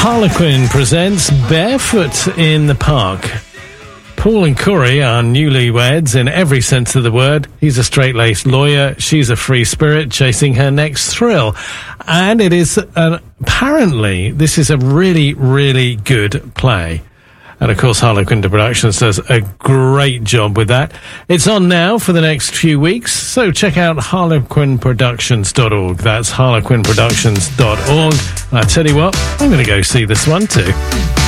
Harlequin presents Barefoot in the Park. Paul and Corey are newlyweds in every sense of the word. He's a straight-laced lawyer. She's a free spirit chasing her next thrill. And it is, apparently, this is a really, really good play. And, of course, Harlequin Productions does a great job with that. It's on now for the next few weeks, so check out harlequinproductions.org. That's harlequinproductions.org. I tell you what, I'm going to go see this one too.